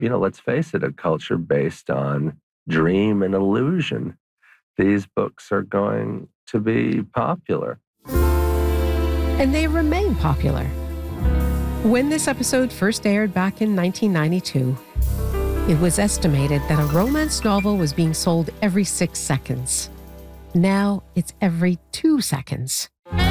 let's face it, a culture based on dream and illusion. These books are going to be popular. And they remain popular. When this episode first aired back in 1992, it was estimated that a romance novel was being sold every 6 seconds. Now it's every 2 seconds.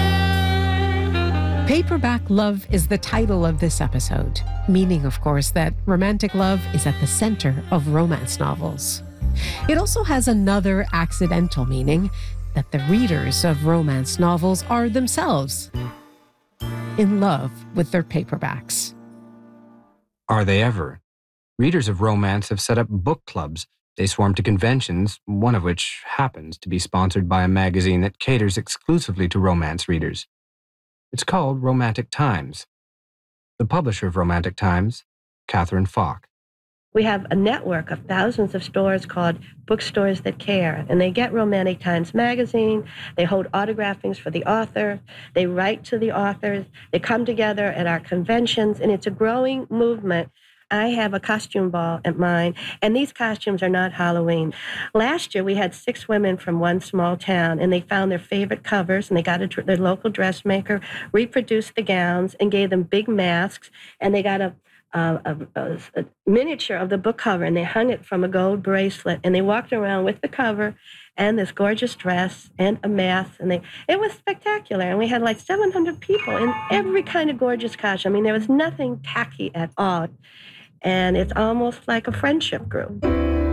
Paperback Love is the title of this episode, meaning, of course, that romantic love is at the center of romance novels. It also has another accidental meaning, that the readers of romance novels are themselves in love with their paperbacks. Are they ever? Readers of romance have set up book clubs. They swarm to conventions, one of which happens to be sponsored by a magazine that caters exclusively to romance readers. It's called Romantic Times. The publisher of Romantic Times, Catherine Falk. We have a network of thousands of stores called Bookstores That Care, and they get Romantic Times magazine, they hold autographings for the author, they write to the authors, they come together at our conventions, and it's a growing movement. I have a costume ball at mine, and these costumes are not Halloween. Last year, we had 6 women from one small town, and they found their favorite covers, and they got their local dressmaker, reproduced the gowns, and gave them big masks, and they got a miniature of the book cover, and they hung it from a gold bracelet, and they walked around with the cover and this gorgeous dress and a mask, and it was spectacular. And we had like 700 people in every kind of gorgeous costume. I mean, there was nothing tacky at all, and it's almost like a friendship group.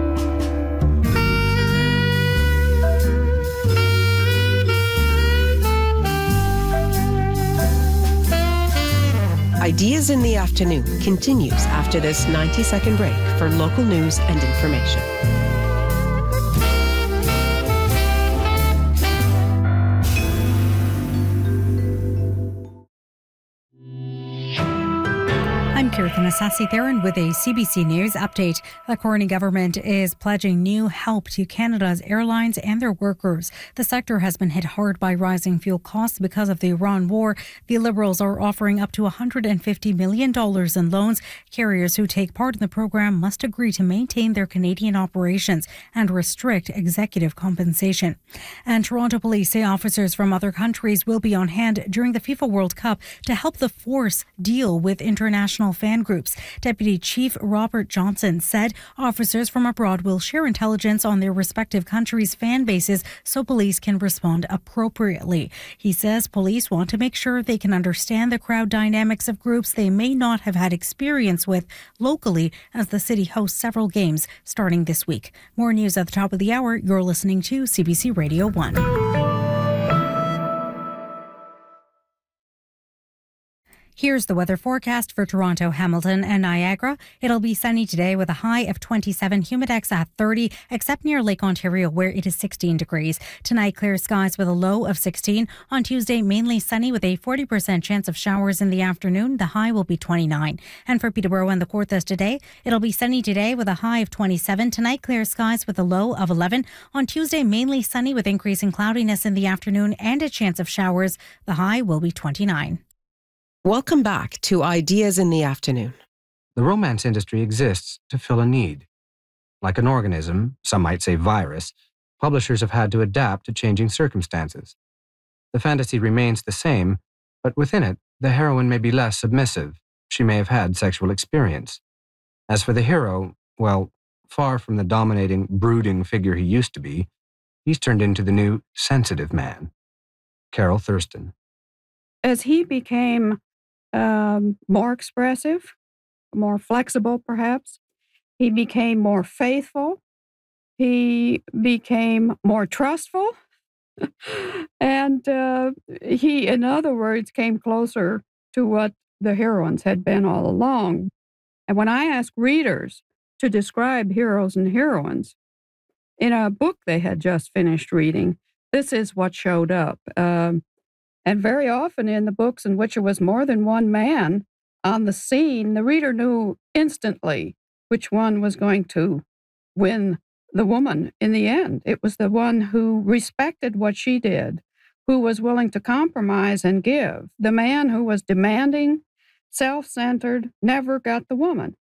Ideas in the Afternoon continues after this 90-second break for local news and information. I'm Kirtan Asasi-Theron with a CBC News update. The Corning government is pledging new help to Canada's airlines and their workers. The sector has been hit hard by rising fuel costs because of the Iran war. The Liberals are offering up to $150 million in loans. Carriers who take part in the program must agree to maintain their Canadian operations and restrict executive compensation. And Toronto police say officers from other countries will be on hand during the FIFA World Cup to help the force deal with international fan groups. Deputy Chief Robert Johnson said officers from abroad will share intelligence on their respective countries' fan bases so police can respond appropriately. He says police want to make sure they can understand the crowd dynamics of groups they may not have had experience with locally, as the city hosts several games starting this week. More news at the top of the hour. You're listening to CBC Radio 1. Here's the weather forecast for Toronto, Hamilton and Niagara. It'll be sunny today with a high of 27, humidex at 30, except near Lake Ontario where it is 16 degrees. Tonight, clear skies with a low of 16. On Tuesday, mainly sunny with a 40% chance of showers in the afternoon. The high will be 29. And for Peterborough and the Kawarthas today, it'll be sunny today with a high of 27. Tonight, clear skies with a low of 11. On Tuesday, mainly sunny with increasing cloudiness in the afternoon and a chance of showers. The high will be 29. Welcome back to Ideas in the Afternoon. The romance industry exists to fill a need. Like an organism, some might say virus, publishers have had to adapt to changing circumstances. The fantasy remains the same, but within it, the heroine may be less submissive. She may have had sexual experience. As for the hero, well, far from the dominating, brooding figure he used to be, he's turned into the new sensitive man. Carol Thurston. As he became more expressive, more flexible perhaps, he became more faithful, he became more trustful, and he, in other words, came closer to what the heroines had been all along. And when I ask readers to describe heroes and heroines in a book they had just finished reading, this is what showed up. And very often in the books in which it was more than one man on the scene, the reader knew instantly which one was going to win the woman in the end. It was the one who respected what she did, who was willing to compromise and give. The man who was demanding, self-centered, never got the woman.